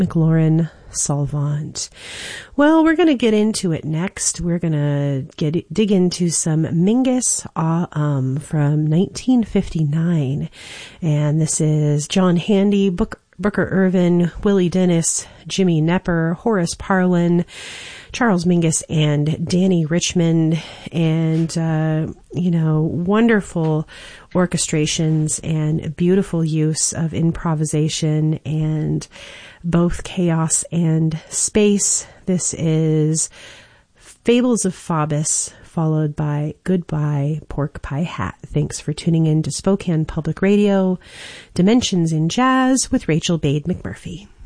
McLaurin Salvant. Well, we're going to get into it next. We're going to dig into some Mingus from 1959. And this is John Handy, Booker Ervin, Willie Dennis, Jimmy Knepper, Horace Parlin, Charles Mingus, and Danny Richmond, and, wonderful orchestrations and beautiful use of improvisation and both chaos and space. This is Fables of Faubus, followed by Goodbye Pork Pie Hat. Thanks for tuning in to Spokane Public Radio, Dimensions in Jazz with Rachel Bade McMurphy.